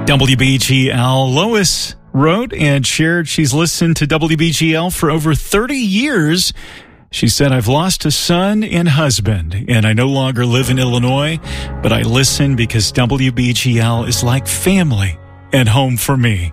WBGL. Lois wrote and shared she's listened to WBGL for over 30 years. She said, I've lost a son and husband, and I no longer live in Illinois, but I listen because WBGL is like family and home for me.